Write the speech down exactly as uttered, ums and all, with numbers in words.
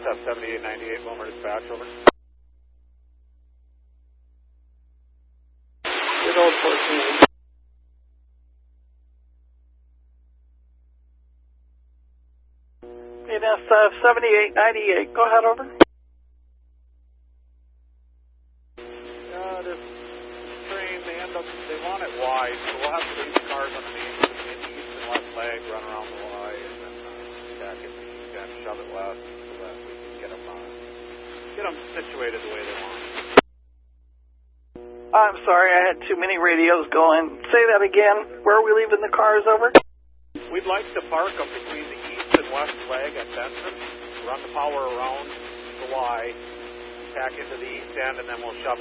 S seventy-eight ninety-eight, Wilmer dispatch, over. Good old fourteen. N S uh, seventy-eight ninety-eight, go ahead, over. Uh, this train, they end up, they want it wide, so we'll have to leave the cars underneath in the east and west leg, run around the Y, and then uh, back in the east and shove it west so that we can get them, uh, get them situated the way they want. I'm sorry, I had too many radios going. Say that again. Where are we leaving the cars, over? We'd like to park them between the east and west leg at Benson, run the power around the Y, back into the east end, and then we'll shove it